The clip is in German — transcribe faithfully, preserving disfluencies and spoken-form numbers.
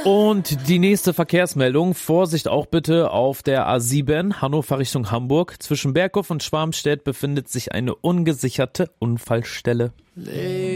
Und die nächste Verkehrsmeldung, Vorsicht auch bitte auf der A sieben, Hannover Richtung Hamburg. Zwischen Berghof und Schwarmstedt befindet sich eine ungesicherte Unfallstelle.